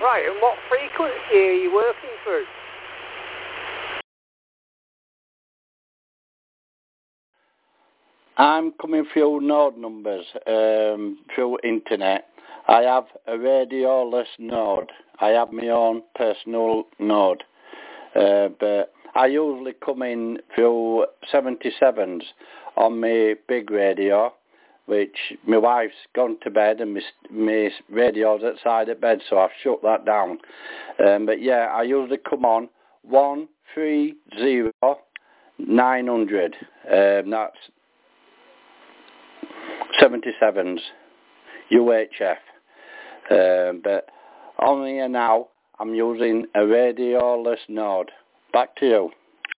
Right, and what frequency are you working through? I'm coming through node numbers, through internet. I have a radioless node. I have my own personal node. But I usually come in through 77s on my big radio, which my wife's gone to bed and my radio's outside at bed, so I've shut that down. But yeah, I usually come on 130-900. That's 77s, UHF. But on here now, I'm using a radioless node. Back to you.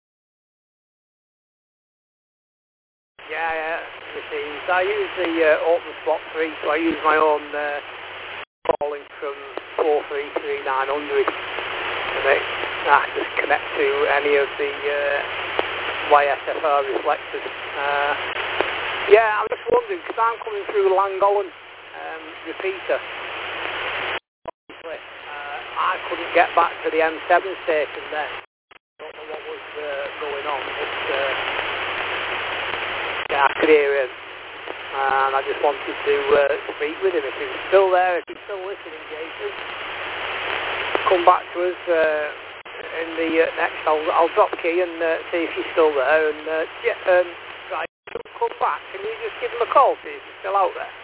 Yeah, you see, so I use the open spot 3, so I use my own calling from 433-900, and I just connect to any of the YSFR reflectors. Yeah, I'm just wondering, because I'm coming through Llangollen repeater. I couldn't get back to the M7 station then. I don't know what was going on, but yeah, I could hear him. And I just wanted to speak with him. If he's still there, if he's still listening, Jason, come back to us in the next. I'll drop key and see if he's still there. And yeah, right, come back. Can you just give him a call, see if he's still out there?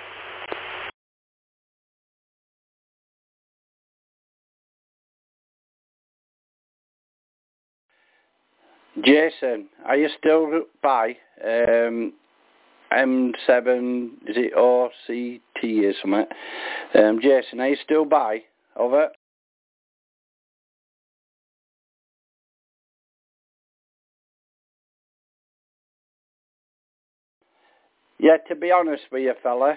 Jason, are you still by M7, is it OCT or something? Jason, are you still by? Over. Yeah, to be honest with you, fella,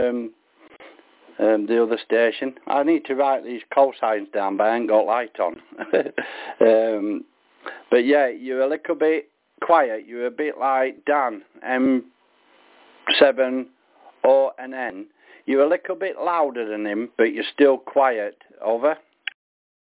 the other station, I need to write these call signs down, but I ain't got light on. But yeah, you're a little bit quiet. You're a bit like Dan, M7 O and N. You're a little bit louder than him, but you're still quiet. Over.